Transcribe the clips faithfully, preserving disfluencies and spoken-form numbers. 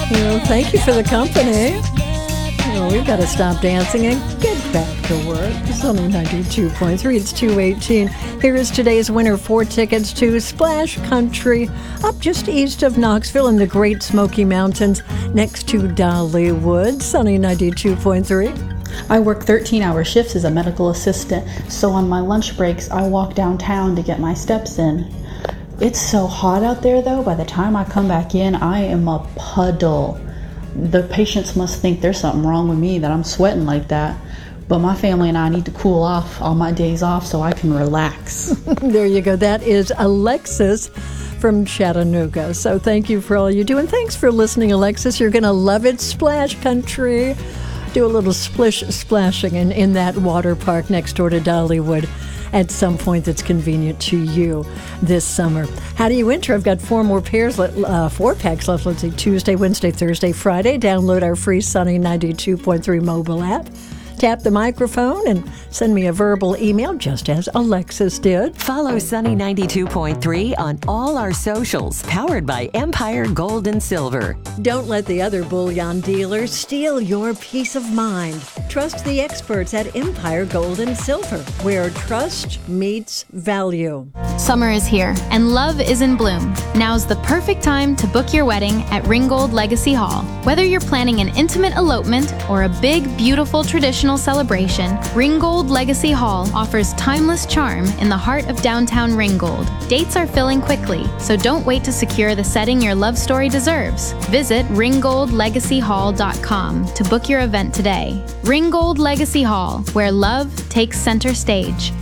Well, thank you for the company. Well, we've got to stop dancing and get back to work. It's only ninety-two point three. It's two eighteen. Here is today's winner. Four tickets to Splash Country up just east of Knoxville in the Great Smoky Mountains next to Dollywood. Sunny ninety-two point three. I work thirteen-hour shifts as a medical assistant, so on my lunch breaks, I walk downtown to get my steps in. It's so hot out there, though. By the time I come back in, I am a puddle. The patients must think there's something wrong with me that I'm sweating like that. But my family and I need to cool off on my days off so I can relax. There you go. That is Alexis from Chattanooga. So thank you for all you do. And thanks for listening, Alexis. You're going to love it. Splash Country. Do a little splish splashing in, in that water park next door to Dollywood at some point that's convenient to you this summer. How do you enter? I've got four more pairs, uh, four packs left. Let's see, Tuesday, Wednesday, Thursday, Friday. Download our free Sunny ninety-two point three mobile app. Tap the microphone and send me a verbal email, just as Alexis did. Follow Sunny ninety-two point three on all our socials, powered by Empire Gold and Silver. Don't let the other bullion dealers steal your peace of mind. Trust the experts at Empire Gold and Silver, where trust meets value. Summer is here, and love is in bloom. Now's the perfect time to book your wedding at Ringgold Legacy Hall. Whether you're planning an intimate elopement or a big, beautiful traditional celebration, Ringgold Legacy Hall offers timeless charm in the heart of downtown Ringgold. Dates are filling quickly, so don't wait to secure the setting your love story deserves. Visit ringgold legacy hall dot com to book your event today. Ringgold Legacy Hall, where love takes center stage.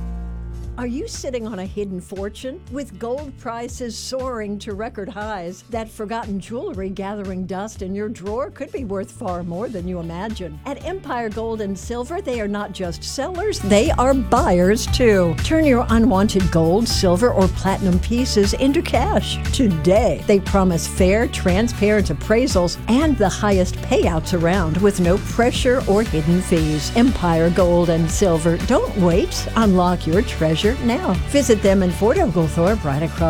Are you sitting on a hidden fortune? With gold prices soaring to record highs, that forgotten jewelry gathering dust in your drawer could be worth far more than you imagine. At Empire Gold and Silver, they are not just sellers, they are buyers too. Turn your unwanted gold, silver, or platinum pieces into cash today. They promise fair, transparent appraisals and the highest payouts around with no pressure or hidden fees. Empire Gold and Silver. Don't wait. Unlock your treasure now. Visit them in Fort Oglethorpe, right across